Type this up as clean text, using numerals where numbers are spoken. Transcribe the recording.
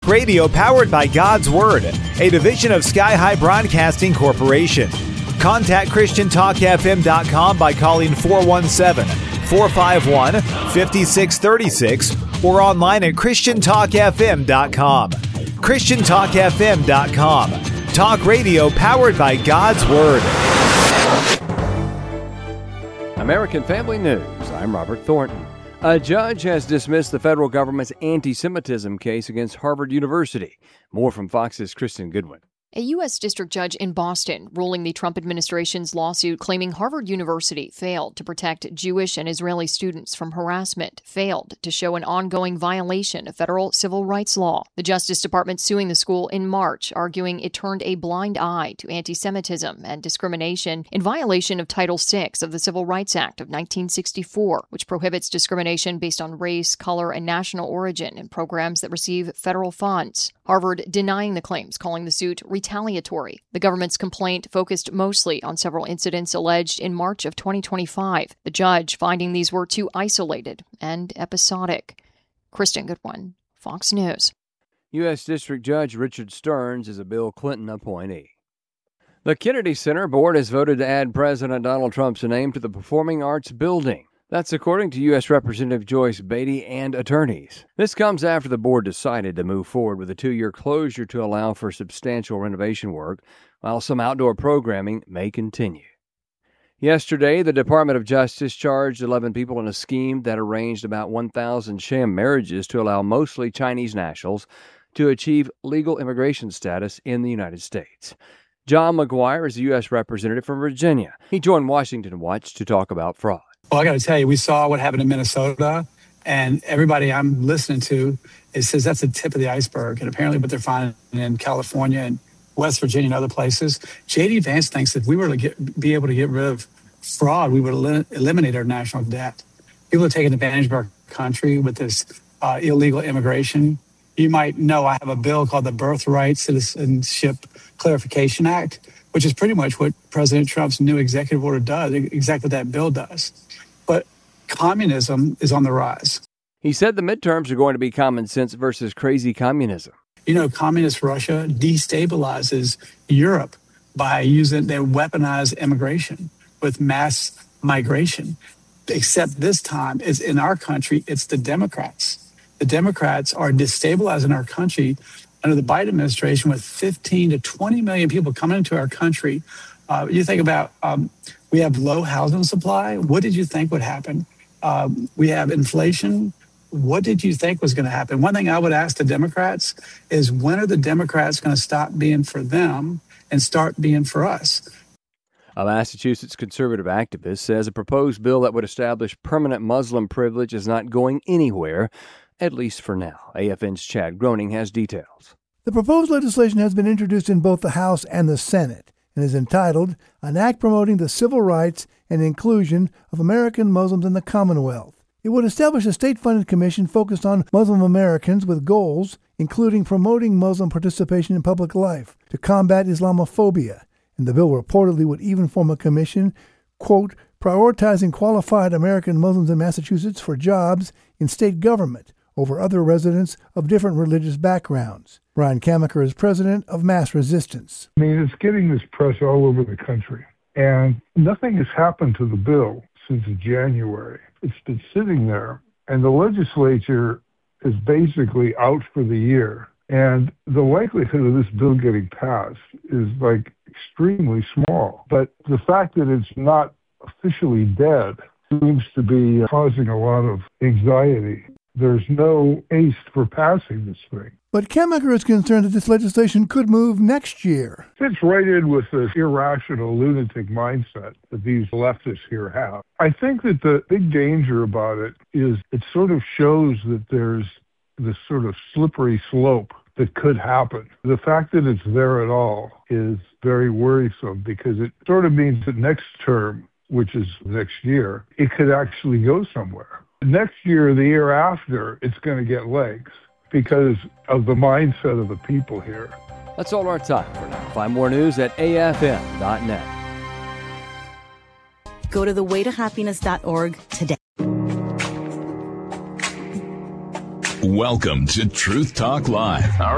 radio powered by God's Word, a division of Sky High Broadcasting Corporation. Contact ChristianTalkFM.com by calling 417-451-5636 or online at ChristianTalkFM.com. ChristianTalkFM.com. Talk radio powered by God's Word. American Family News. I'm Robert Thornton. A judge has dismissed the federal government's anti-Semitism case against Harvard University. More from Fox's Kristen Goodwin. A U.S. district judge in Boston ruling the Trump administration's lawsuit claiming Harvard University failed to protect Jewish and Israeli students from harassment, failed to show an ongoing violation of federal civil rights law. The Justice Department suing the school in March, arguing it turned a blind eye to anti-Semitism and discrimination in violation of Title VI of the Civil Rights Act of 1964, which prohibits discrimination based on race, color, and national origin in programs that receive federal funds. Harvard denying the claims, calling the suit retaliatory. The government's complaint focused mostly on several incidents alleged in March of 2025, the judge finding these were too isolated and episodic. Kristen Goodwin, Fox News. U.S. District Judge Richard Stearns is a Bill Clinton appointee. The Kennedy Center Board has voted to add President Donald Trump's name to the Performing Arts Building. That's according to U.S. Representative Joyce Beatty and attorneys. This comes after the board decided to move forward with a 2-year closure to allow for substantial renovation work, while some outdoor programming may continue. Yesterday, the Department of Justice charged 11 people in a scheme that arranged about 1,000 sham marriages to allow mostly Chinese nationals to achieve legal immigration status in the United States. John McGuire is a U.S. representative from Virginia. He joined Washington Watch to talk about fraud. Well, I got to tell you, we saw what happened in Minnesota, and everybody I'm listening to, it says that's the tip of the iceberg. And apparently what they're finding in California and West Virginia and other places, J.D. Vance thinks that if we were to be able to get rid of fraud, we would eliminate our national debt. People are taking advantage of our country with this illegal immigration. You might know I have a bill called the Birthright Citizenship Clarification Act, which is pretty much what President Trump's new executive order does, exactly what that bill does. But communism is on the rise. He said the midterms are going to be common sense versus crazy communism. You know, communist Russia destabilizes Europe by using their weaponized immigration with mass migration. Except this time, it's in our country, it's the Democrats. The Democrats are destabilizing our country under the Biden administration with 15 to 20 million people coming into our country. You think about, we have low housing supply. What did you think would happen? We have inflation. What did you think was going to happen? One thing I would ask the Democrats is, when are the Democrats going to stop being for them and start being for us? A Massachusetts conservative activist says a proposed bill that would establish permanent Muslim privilege is not going anywhere, at least for now. AFN's Chad Groening has details. The proposed legislation has been introduced in both the House and the Senate and is entitled An Act Promoting the Civil Rights and Inclusion of American Muslims in the Commonwealth. It would establish a state-funded commission focused on Muslim Americans with goals including promoting Muslim participation in public life to combat Islamophobia. And the bill reportedly would even form a commission, quote, prioritizing qualified American Muslims in Massachusetts for jobs in state government over other residents of different religious backgrounds. Brian Kamaker is president of Mass Resistance. I mean, it's getting this press all over the country, and nothing has happened to the bill since January. It's been sitting there, and the legislature is basically out for the year. And the likelihood of this bill getting passed is like extremely small. But the fact that it's not officially dead seems to be causing a lot of anxiety. There's no haste for passing this thing. But Kamaker is concerned that this legislation could move next year. Fits right in with this irrational lunatic mindset that these leftists here have. I think that the big danger about it is it sort of shows that there's this sort of slippery slope that could happen. The fact that it's there at all is very worrisome, because it sort of means that next term, which is next year, it could actually go somewhere. Next year, the year after, it's going to get legs because of the mindset of the people here. That's all our time for now. Find more news at afn.net. Go to thewaytohappiness.org today. Welcome to Truth Talk Live.